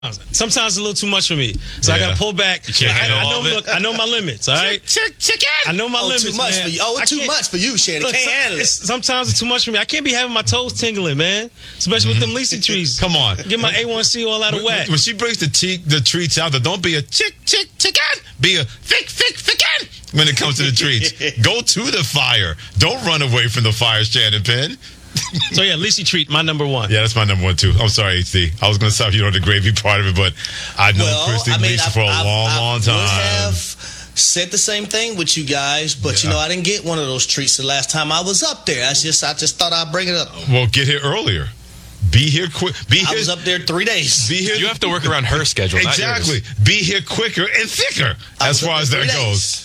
Sometimes it's a little too much for me, so I gotta pull back. I know my limits. All right, chicken. I know my limits. Too much man. for you. It's too much for you, Shannon. Look, can't handle it. Sometimes it's too much for me. I can't be having my toes tingling, man. Especially with them Lisa trees. Come on, get my A1C all out of whack. When she brings the treats out, don't be a chicken. Be a thick. When it comes to the treats, go to the fire. Don't run away from the fire, Shannon Penn. So, yeah, Lisa treat, my number one. Yeah, that's my number one, too. I'm sorry, HD. I was going to stop you on the gravy part of it, but I've known Christy and Lisa for a long time. I would have said the same thing with you guys, but, I didn't get one of those treats the last time I was up there. I just thought I'd bring it up. Well, get here earlier. Be here quick. I was up there 3 days. Be here. You have to work around her schedule. Exactly. Not yours. Be here quicker and thicker as far as that goes.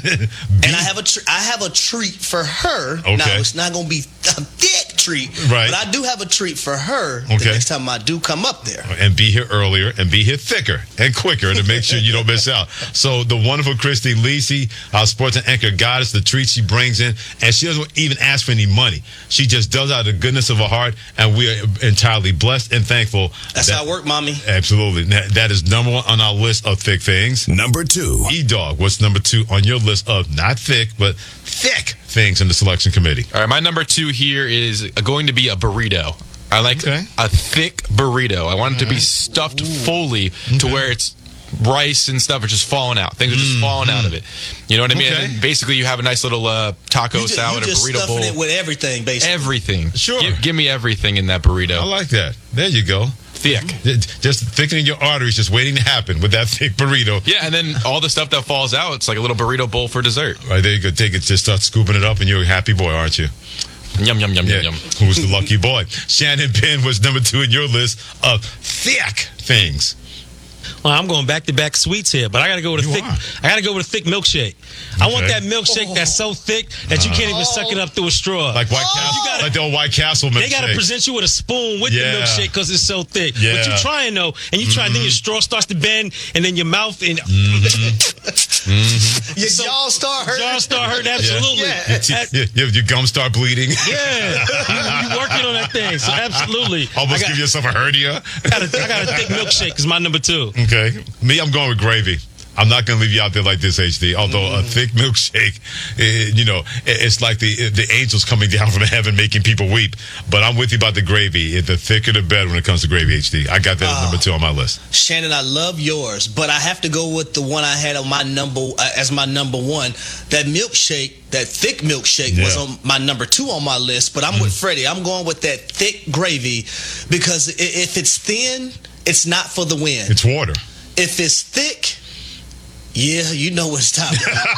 And I have a treat for her. Okay. Now it's not going to be a thick treat, right? But I do have a treat for her the next time I do come up there. And be here earlier and be here thicker and quicker to make sure you don't miss out. So the wonderful Christy Lisi, our sports and anchor goddess, the treat she brings in, and she doesn't even ask for any money. She just does out of the goodness of her heart, and we are entirely blessed and thankful. That's how it works, Mommy. Absolutely. That is number one on our list of thick things. Number 2. E-Dog, what's number 2 on your list of not thick, but thick things in the selection committee? All right, my number 2 here is going to be a burrito. I like a thick burrito. I want it to be stuffed fully to where it's rice and stuff are just falling out. Things are just falling out of it. You know what I mean? Okay. And then basically you have a nice little taco salad or burrito bowl. You're just stuffing it with everything, basically. Everything. Sure. Give me everything in that burrito. I like that. There you go. Thick. Just thickening your arteries, just waiting to happen with that thick burrito. Yeah, and then all the stuff that falls out, it's like a little burrito bowl for dessert. Right, there you go. Take it, just start scooping it up, and you're a happy boy, aren't you? Yum, yum, yum, Yeah. yum, yum. Who's the lucky boy? Shannon Penn was number 2 in your list of thick things. Well, I'm going back-to-back sweets here, but I got to go with a thick. I got to go with a thick milkshake. I want that milkshake that's so thick that you can't even suck it up through a straw. Like White Castle, like the old White Castle milkshake. They got to present you with a spoon with the milkshake because it's so thick. Yeah. But you're trying though, and you try, then your straw starts to bend, and then your mouth and your jaw start hurting. Jaw start hurting. Absolutely. Your gums start bleeding. Yeah, you working on that thing. So absolutely. Almost give yourself a hernia. I got a thick milkshake is my number 2. Okay. Me, I'm going with gravy. I'm not going to leave you out there like this, HD. Although a thick milkshake, it's like the angels coming down from heaven making people weep. But I'm with you about the gravy. The thicker the better when it comes to gravy, HD. I got that as number 2 on my list. Shannon, I love yours, but I have to go with the one I had on my as my number 1. That milkshake, that thick milkshake was on my number 2 on my list. But I'm with Freddie. I'm going with that thick gravy because if it's thin, it's not for the win. It's water. If it's thick, yeah, you know what's time.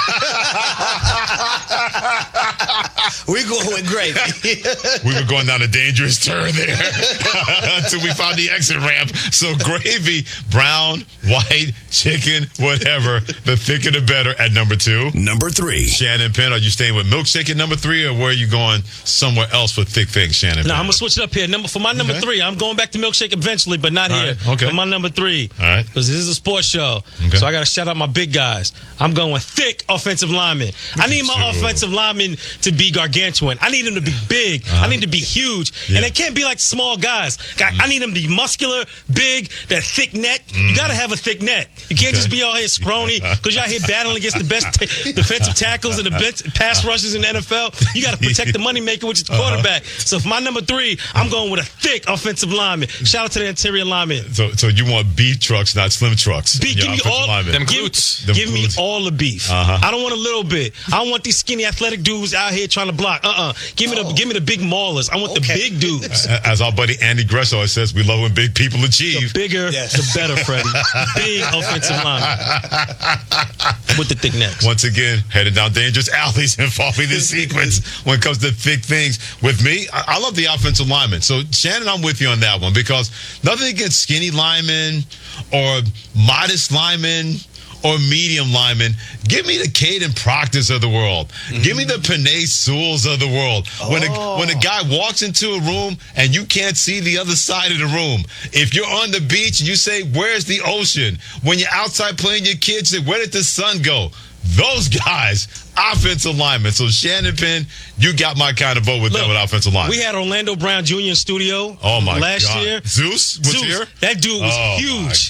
We're going with gravy. We were going down a dangerous turn there until we found the exit ramp. So gravy, brown, white, chicken, whatever. The thicker the better at number 2. Number 3. Shannon Penn, are you staying with milkshake at number 3, or where are you going somewhere else for thick things, Shannon Penn? No, I'm going to switch it up here. For my number 3, I'm going back to milkshake eventually, but not here. Right. Okay. For my number 3. All right. Because this is a sports show. Okay. So I got to shout out my big guys. I'm going with thick offensive linemen. I need my offensive linemen to be gargantuan. I need them to be big. I need them to be huge. Yeah. And they can't be like small guys. I need them to be muscular, big, that thick neck. You got to have a thick neck. You can't just be all here scrawny because y'all here battling against the best defensive tackles and the best pass rushers in the NFL. You got to protect the moneymaker, which is the quarterback. So for my number 3, I'm going with a thick offensive lineman. Shout out to the interior linemen. So you want beef trucks, not slim trucks. Give me all them glutes. Give me all the beef. I don't want a little bit. I don't want these skinny athletic dudes out here trying to block. Give me the big maulers. I want the big dudes. As our buddy Andy Gresso always says, we love when big people achieve. The bigger, the better, Freddie. Big offensive line with the thick necks. Once again, headed down dangerous alleys and following this sequence when it comes to thick things. With me, I love the offensive linemen. So, Shannon, I'm with you on that one because nothing against skinny linemen or modest linemen or medium linemen. Give me the Caden Proctors of the world. Give me the Penei Sewells of the world. When a guy walks into a room and you can't see the other side of the room. If you're on the beach and you say, where's the ocean? When you're outside playing your kids, say, where did the sun go? those guys, offensive linemen. So Shannon Penn, you got my kind of vote with that with offensive linemen. We had Orlando Brown Jr. in studio last year. Zeus was here. That dude was huge.